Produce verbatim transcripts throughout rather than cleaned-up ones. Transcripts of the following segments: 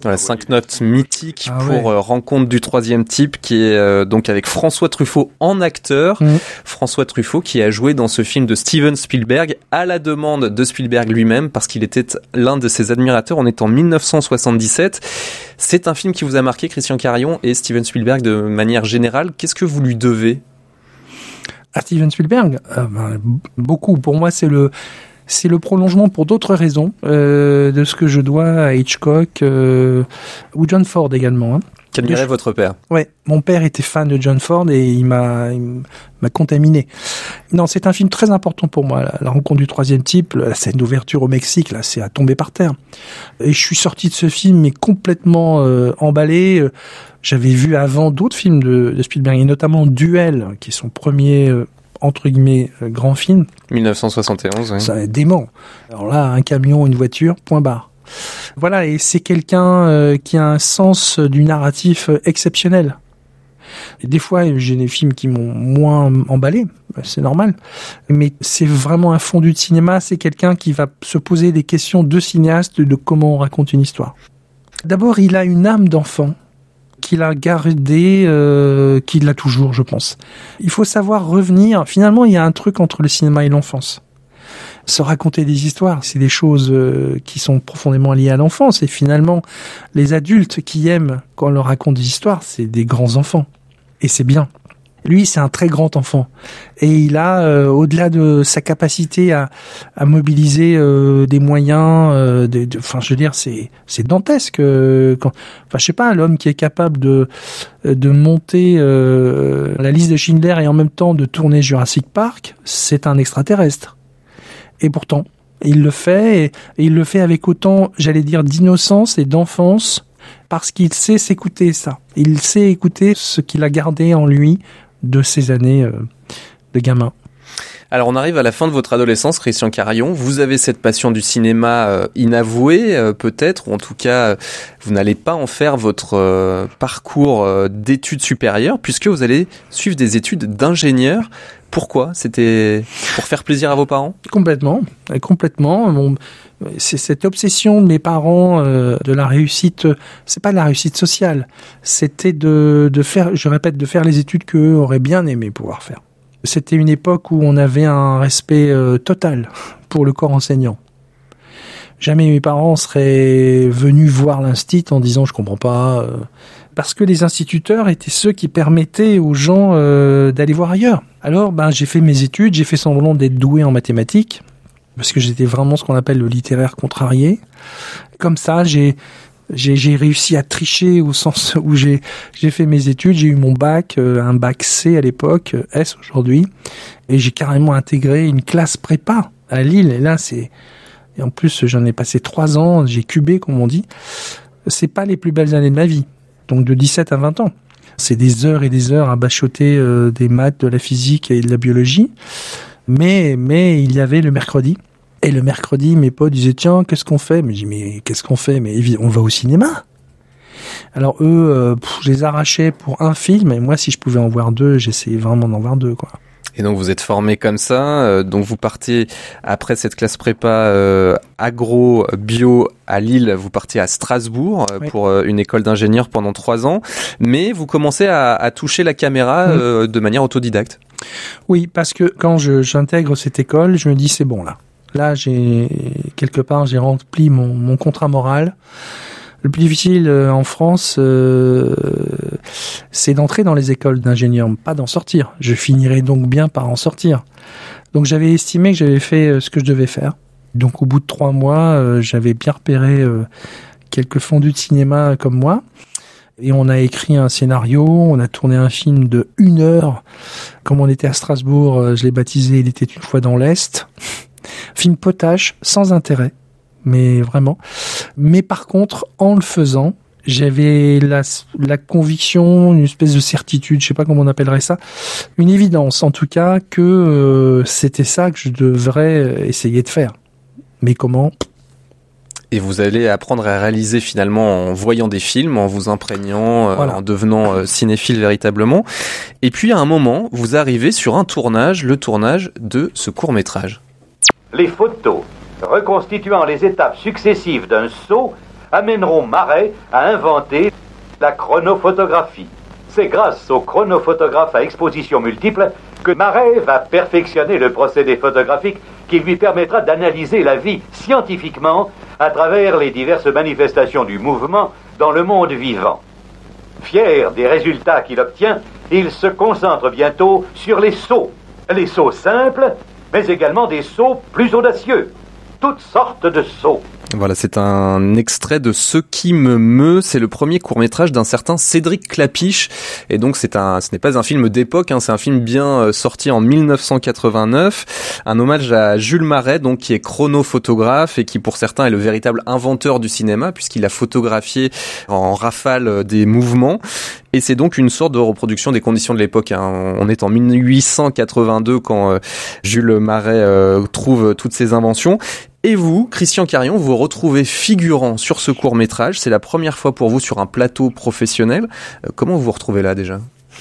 Voilà, cinq notes mythiques ah, pour ouais. euh, Rencontre du troisième type, qui est euh, donc avec François Truffaut en acteur. Mmh. François Truffaut qui a joué dans ce film de Steven Spielberg à la demande de Spielberg lui-même, parce qu'il était l'un de ses admirateurs. On est en dix-neuf cent soixante-dix-sept. C'est un film qui vous a marqué, Christian Carion, et Steven Spielberg de manière générale. Qu'est-ce que vous lui devez ? À Steven Spielberg, euh, ben, beaucoup. Pour moi, c'est le c'est le prolongement pour d'autres raisons euh, de ce que je dois à Hitchcock euh, ou John Ford également. Hein. Qu'admirait votre père ? Ouais, mon père était fan de John Ford et il m'a, il m'a contaminé. Non, c'est un film très important pour moi. La, la rencontre du troisième type, la scène d'ouverture au Mexique, là, c'est à tomber par terre. Et je suis sorti de ce film mais complètement euh, emballé. J'avais vu avant d'autres films de, de Spielberg, et notamment Duel, qui est son premier euh, entre guillemets euh, grand film. dix-neuf cent soixante et onze, oui. Ça est dément. Alors là, un camion, une voiture, point barre. Voilà, et c'est quelqu'un euh, qui a un sens du narratif euh, exceptionnel. Et des fois, j'ai des films qui m'ont moins emballé, c'est normal. Mais c'est vraiment un fondu de cinéma, c'est quelqu'un qui va se poser des questions de cinéaste de comment on raconte une histoire. D'abord, il a une âme d'enfant qu'il a gardé, euh, qu'il a toujours, je pense. Il faut savoir revenir. Finalement, il y a un truc entre le cinéma et l'enfance. Se raconter des histoires, c'est des choses euh, qui sont profondément liées à l'enfance. Et finalement, les adultes qui aiment quand on leur raconte des histoires, c'est des grands enfants. Et c'est bien. Lui, c'est un très grand enfant. Et il a, euh, au-delà de sa capacité à, à mobiliser euh, des moyens, euh, de, de, enfin, je veux dire, c'est, c'est dantesque. Euh, quand, enfin, je sais pas, l'homme qui est capable de, de monter euh, la liste de Schindler et en même temps de tourner Jurassic Park, c'est un extraterrestre. Et pourtant, il le fait, et, et il le fait avec autant, j'allais dire, d'innocence et d'enfance, parce qu'il sait s'écouter ça. Il sait écouter ce qu'il a gardé en lui de ces années euh, de gamin. Alors on arrive à la fin de votre adolescence, Christian Carion. Vous avez cette passion du cinéma euh, inavouée, euh, peut-être, ou en tout cas, euh, vous n'allez pas en faire votre euh, parcours euh, d'études supérieures, puisque vous allez suivre des études d'ingénieur. Pourquoi ? C'était pour faire plaisir à vos parents ? Complètement, complètement. Bon, c'est cette obsession de mes parents euh, de la réussite. C'est pas de la réussite sociale. C'était de, de faire, je répète, de faire les études qu'eux auraient bien aimé pouvoir faire. C'était une époque où on avait un respect euh, total pour le corps enseignant. Jamais mes parents seraient venus voir l'instit en disant je comprends pas, euh, parce que les instituteurs étaient ceux qui permettaient aux gens euh, d'aller voir ailleurs. Alors ben j'ai fait mes études, j'ai fait semblant d'être doué en mathématiques parce que j'étais vraiment ce qu'on appelle le littéraire contrarié. Comme ça, j'ai j'ai j'ai réussi à tricher au sens où j'ai j'ai fait mes études, j'ai eu mon bac, euh, un bac C à l'époque, S aujourd'hui, et j'ai carrément intégré une classe prépa à Lille. Et là c'est Et en plus, j'en ai passé trois ans, j'ai cubé, comme on dit. C'est pas les plus belles années de ma vie. Donc, de dix-sept à vingt ans. C'est des heures et des heures à bachoter euh, des maths, de la physique et de la biologie. Mais, mais il y avait le mercredi. Et le mercredi, mes potes disaient, tiens, qu'est-ce qu'on fait? Mais je dis, mais qu'est-ce qu'on fait? Mais on va au cinéma. Alors, eux, euh, pff, je les arrachais pour un film. Et moi, si je pouvais en voir deux, j'essayais vraiment d'en voir deux, quoi. Et donc vous êtes formé comme ça, euh, donc vous partez après cette classe prépa euh, agro bio à Lille, vous partez à Strasbourg euh, oui. pour euh, une école d'ingénieur pendant trois ans, mais vous commencez à, à toucher la caméra euh, mmh. de manière autodidacte. Oui, parce que quand je, j'intègre cette école, je me dis c'est bon là, là j'ai quelque part j'ai rempli mon, mon contrat moral. Le plus difficile euh, en France, euh, c'est d'entrer dans les écoles d'ingénieurs, pas d'en sortir. Je finirai donc bien par en sortir. Donc j'avais estimé que j'avais fait euh, ce que je devais faire. Donc au bout de trois mois, euh, j'avais bien repéré euh, quelques fondus de cinéma comme moi. Et on a écrit un scénario, on a tourné un film de une heure. Comme on était à Strasbourg, euh, je l'ai baptisé « Il était une fois dans l'Est ». Film potache, sans intérêt. Mais vraiment. Mais par contre, en le faisant, j'avais la, la conviction, une espèce de certitude, je sais pas comment on appellerait ça, une évidence en tout cas que euh, c'était ça que je devrais essayer de faire. Mais comment ? Et vous allez apprendre à réaliser finalement en voyant des films, en vous imprégnant, euh, voilà. en devenant euh, cinéphile véritablement. Et puis à un moment, vous arrivez sur un tournage, le tournage de ce court-métrage. Les photos reconstituant les étapes successives d'un saut amèneront Marais à inventer la chronophotographie. C'est grâce au chronophotographe à exposition multiple que Marais va perfectionner le procédé photographique qui lui permettra d'analyser la vie scientifiquement à travers les diverses manifestations du mouvement dans le monde vivant. Fier des résultats qu'il obtient, il se concentre bientôt sur les sauts. Les sauts simples, mais également des sauts plus audacieux. Toutes sortes de sauts. Voilà, c'est un extrait de Ce qui me meut. C'est le premier court-métrage d'un certain Cédric Clapiche. Et donc, c'est un, ce n'est pas un film d'époque, hein, c'est un film bien sorti en dix-neuf cent quatre-vingt-neuf. Un hommage à Jules Marais, donc, qui est chronophotographe et qui, pour certains, est le véritable inventeur du cinéma, puisqu'il a photographié en rafale des mouvements. Et c'est donc une sorte de reproduction des conditions de l'époque. Hein. On est en dix-huit cent quatre-vingt-deux quand euh, Jules Marais euh, trouve toutes ses inventions. Et vous, Christian Carion, vous vous retrouvez figurant sur ce court-métrage. C'est la première fois pour vous sur un plateau professionnel. Euh, comment vous vous retrouvez là déjà ?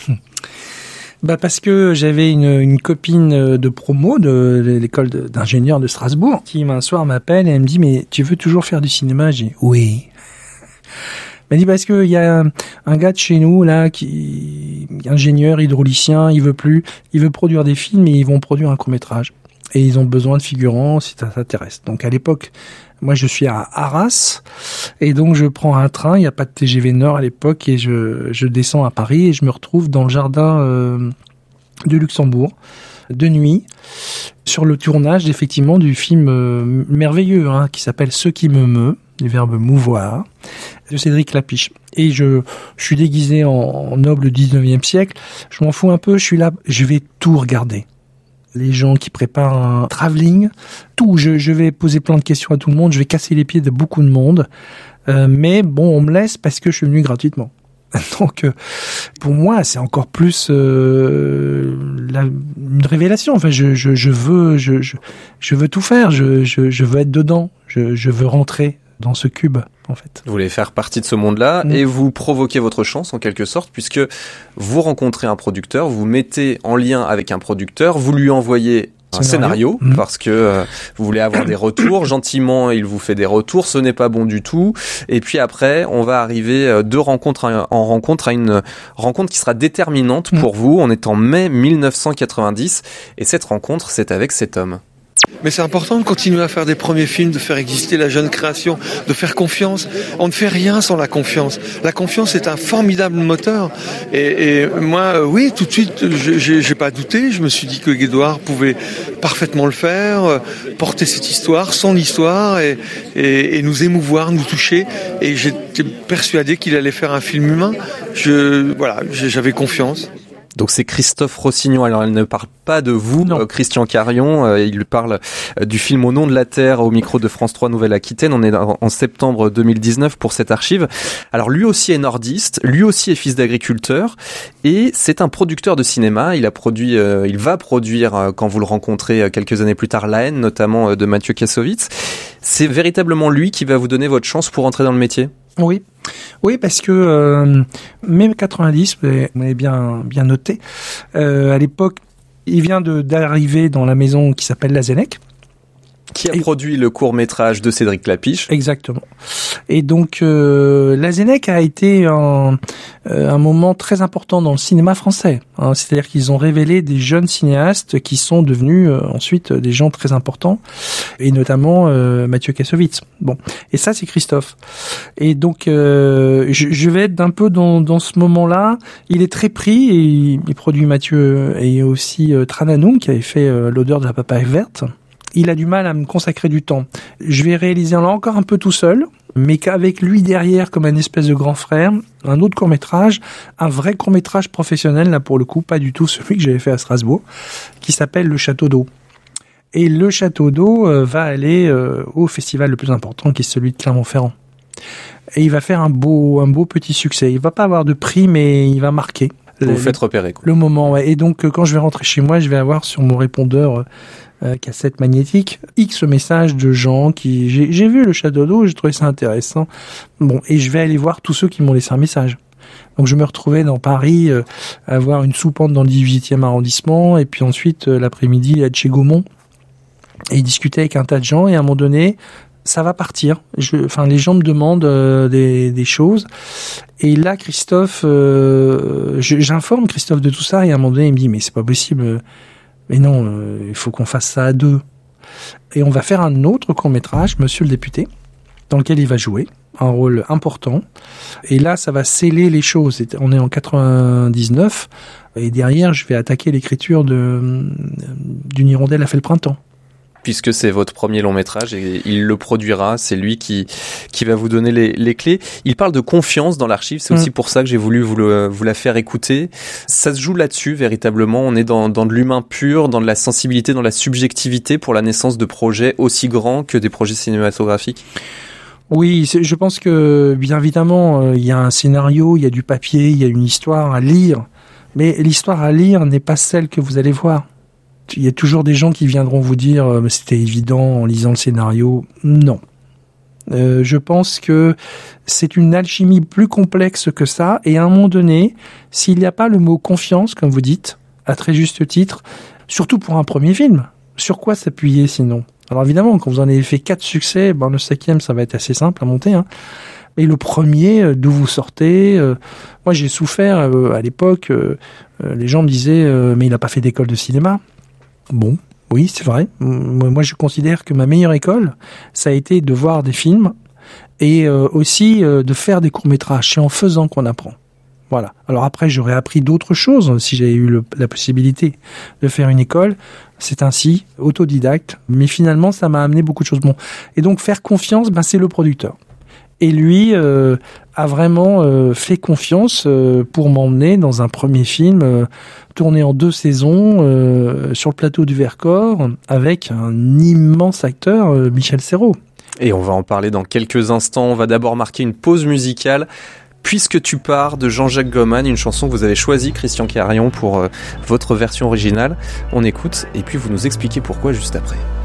Bah parce que j'avais une, une copine de promo de l'école de, d'ingénieurs de Strasbourg qui un soir m'appelle et elle me dit « Mais tu veux toujours faire du cinéma ?» J'ai dit « Oui ». Elle m'a dit parce que il y a un gars de chez nous là qui ingénieur hydraulicien, il veut plus, il veut produire des films et ils vont produire un court-métrage. Et ils ont besoin de figurants si ça t'intéresse. Donc à l'époque, moi je suis à Arras et donc je prends un train, il n'y a pas de T G V Nord à l'époque et je, je descends à Paris et je me retrouve dans le jardin euh, de Luxembourg de nuit sur le tournage effectivement du film euh, merveilleux hein, qui s'appelle Ce qui me meut, du verbe mouvoir, de Cédric Clapiche. Et je, je suis déguisé en, en noble dix-neuvième siècle, je m'en fous un peu, je suis là, je vais tout regarder. Les gens qui préparent un travelling, tout. Je, je vais poser plein de questions à tout le monde, je vais casser les pieds de beaucoup de monde. Euh, mais bon, on me laisse parce que je suis venu gratuitement. Donc, euh, pour moi, c'est encore plus euh, la, une révélation. Enfin, je, je, je veux, je, je, je veux tout faire. Je, je, je veux être dedans. Je, je veux rentrer dans ce cube, en fait. Vous voulez faire partie de ce monde-là mmh. et vous provoquez votre chance en quelque sorte puisque vous rencontrez un producteur, vous mettez en lien avec un producteur, vous lui envoyez un scénario, scénario mmh. parce que euh, vous voulez avoir des retours. Gentiment, il vous fait des retours, ce n'est pas bon du tout. Et puis après, on va arriver de rencontre en rencontre à une rencontre qui sera déterminante mmh. pour vous. On est en mai dix-neuf cent quatre-vingt-dix et cette rencontre, c'est avec cet homme. Mais c'est important de continuer à faire des premiers films, de faire exister la jeune création, de faire confiance. On ne fait rien sans la confiance. La confiance est un formidable moteur. Et, et moi, oui, tout de suite, j'ai, j'ai pas douté. Je me suis dit que Guédouard pouvait parfaitement le faire, porter cette histoire, son histoire, et, et, et nous émouvoir, nous toucher. Et j'étais persuadé qu'il allait faire un film humain. Je, voilà, j'avais confiance. Donc c'est Christophe Rossignon. Alors elle ne parle pas de vous, euh, Christian Carion. Euh, il lui parle euh, du film Au nom de la Terre au micro de France trois Nouvelle-Aquitaine. On est en, en septembre deux mille dix-neuf pour cette archive. Alors lui aussi est nordiste, lui aussi est fils d'agriculteur et c'est un producteur de cinéma. Il a produit, euh, il va produire euh, quand vous le rencontrez euh, quelques années plus tard La Haine, notamment euh, de Mathieu Kassovitz. C'est véritablement lui qui va vous donner votre chance pour entrer dans le métier ? Oui, oui, parce que euh, mai quatre-vingt-dix, vous l'avez bien bien noté. Euh, à l'époque, il vient de d'arriver dans la maison qui s'appelle La Zénèque. Qui a et... produit le court-métrage de Cédric Clapiche. Exactement. Et donc, euh, La Zénèque a été un, euh, un moment très important dans le cinéma français. Hein. C'est-à-dire qu'ils ont révélé des jeunes cinéastes qui sont devenus euh, ensuite des gens très importants, et notamment euh, Mathieu Kassovitz. Bon, et ça, c'est Christophe. Et donc, euh, je, je vais être un peu dans, dans ce moment-là. Il est très pris, et il, il produit Mathieu et aussi euh, Trananoum, qui avait fait euh, L'odeur de la papaye verte. Il a du mal à me consacrer du temps. Je vais réaliser là encore un peu tout seul, mais qu'avec lui derrière comme un espèce de grand frère, un autre court-métrage, un vrai court-métrage professionnel, là pour le coup, pas du tout celui que j'avais fait à Strasbourg, qui s'appelle Le Château d'eau. Et Le Château d'eau euh, va aller euh, au festival le plus important, qui est celui de Clermont-Ferrand. Et il va faire un beau, un beau petit succès. Il va pas avoir de prix, mais il va marquer. Vous le, vous faites repérer, quoi. Le moment, ouais. Et donc, quand je vais rentrer chez moi, je vais avoir sur mon répondeur euh, Euh, cassette magnétique, X messages de gens qui... J'ai, j'ai vu Le Château d'eau, j'ai trouvé ça intéressant. Bon, et je vais aller voir tous ceux qui m'ont laissé un message. Donc je me retrouvais dans Paris, euh, à avoir une soupente dans le dix-huitième arrondissement, et puis ensuite, euh, l'après-midi, à chez Gaumont, et discuter avec un tas de gens, et à un moment donné, ça va partir. Je, enfin, les gens me demandent euh, des, des choses. Et là, Christophe, euh, je, j'informe Christophe de tout ça. Et à un moment donné, il me dit, mais c'est pas possible. Mais non, euh, il faut qu'on fasse ça à deux. Et on va faire un autre court-métrage, Monsieur le député, dans lequel il va jouer un rôle important. Et là, ça va sceller les choses. On est en quatre-vingt-dix-neuf. Et derrière, je vais attaquer l'écriture de, d'une hirondelle a fait le printemps. Puisque c'est votre premier long métrage et il le produira, c'est lui qui qui va vous donner les, les clés. Il parle de confiance dans l'archive, c'est mmh. aussi pour ça que j'ai voulu vous, le, vous la faire écouter. Ça se joue là-dessus véritablement, on est dans, dans de l'humain pur, dans de la sensibilité, dans la subjectivité pour la naissance de projets aussi grands que des projets cinématographiques. Oui, je pense que bien évidemment, il y a un scénario, il y a du papier, il y a une histoire à lire, mais l'histoire à lire n'est pas celle que vous allez voir. Il y a toujours des gens qui viendront vous dire euh, « c'était évident en lisant le scénario ». Non. Euh, je pense que c'est une alchimie plus complexe que ça. Et à un moment donné, s'il n'y a pas le mot « confiance », comme vous dites, à très juste titre, surtout pour un premier film, sur quoi s'appuyer sinon ? Alors évidemment, quand vous en avez fait quatre succès, ben le cinquième, ça va être assez simple à monter. Hein. Mais le premier, d'où vous sortez euh, moi, j'ai souffert euh, à l'époque. Euh, les gens me disaient euh, « mais il n'a pas fait d'école de cinéma ». Bon, oui, c'est vrai. Moi, je considère que ma meilleure école, ça a été de voir des films et euh, aussi euh, de faire des courts-métrages. C'est en faisant qu'on apprend. Voilà. Alors après, j'aurais appris d'autres choses si j'avais eu le, la possibilité de faire une école. C'est ainsi, autodidacte. Mais finalement, ça m'a amené beaucoup de choses. Bon. Et donc, faire confiance, ben, c'est le producteur. Et lui euh, a vraiment euh, fait confiance euh, pour m'emmener dans un premier film euh, tourné en deux saisons euh, sur le plateau du Vercors avec un immense acteur, euh, Michel Serrault. Et on va en parler dans quelques instants. On va d'abord marquer une pause musicale. Puisque tu pars de Jean-Jacques Goldman, une chanson que vous avez choisie, Christian Carion, pour euh, votre version originale. On écoute et puis vous nous expliquez pourquoi juste après.